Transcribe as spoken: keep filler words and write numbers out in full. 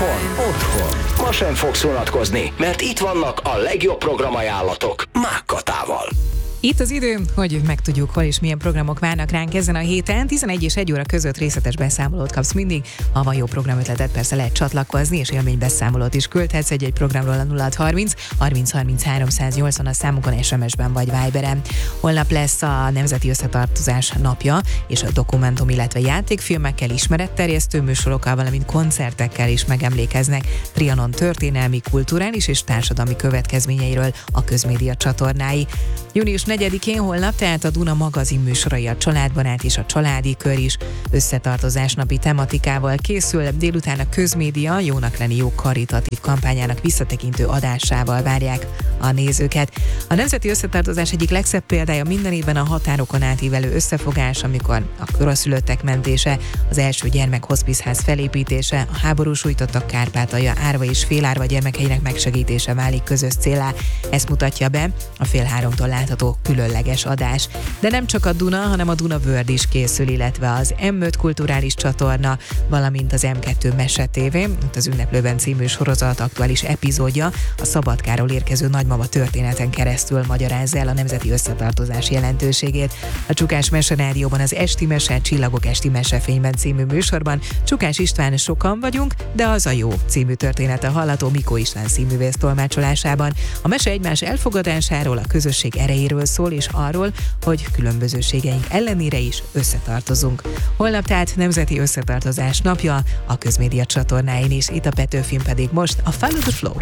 Otthon, otthon. Ma sem fogsz unatkozni, mert itt vannak a legjobb programajánlatok Mákkatával. Itt az idő, hogy megtudjuk, hol és milyen programok várnak ránk ezen a héten. tizenegy és egy óra között részletes beszámolót kapsz mindig. Ha van jó programötletet, persze lehet csatlakozni, és élménybeszámolót is küldhetsz egy-egy programról a nulla hat harminc harminc harminc háromszáznyolcvan a számukon es em es-ben vagy Viberen. Holnap lesz a Nemzeti Összetartozás napja, és a dokumentum, illetve játékfilmekkel, ismeretterjesztő műsorokkal, valamint koncertekkel is megemlékeznek Trianon történelmi, kulturális és társadalmi következményeiről a Közmédia csatornái. Június negyedikén holnap tehát a Duna magazin műsorai, a Családbarát és a Családi Kör is összetartozás napi tematikával készül. Délután a Közmédia Jónak lenni jó karitatív kampányának visszatekintő adásával várják a nézőket. A Nemzeti Összetartozás egyik legszebb példája minden évben a határokon átívelő összefogás, amikor a koraszülöttek mentése, az első gyermek hospiceház felépítése, a háborús sújtottak Kárpátalja árva és félárva gyermekeinek megsegítése válik közös céllá. Ezt mutatja be a fél háromtól látható különleges adás. De nem csak a Duna, hanem a Duna World is készül, illetve az em öt kulturális csatorna, valamint az em kettő Mese té vé, itt az Ünneplőben című sorozat aktuális epizódja a Szabadkáról érkező nagymama történeten keresztül magyarázza el a nemzeti összetartozás jelentőségét. A Csukás Mese Rádióban az Esti Mese, Csillagok esti mesefényben című műsorban Csukás István Sokan vagyunk, de az a jó című története hallható Mikó István színművész tolmácsolásában. A mese egymás elfogadásáról, a közösség erejéről szól, és arról, hogy különbözőségeink ellenére is összetartozunk. Holnap tehát Nemzeti Összetartozás napja, a Közmédia csatornáin is, itt a Petőfin pedig most a Follow the Flow.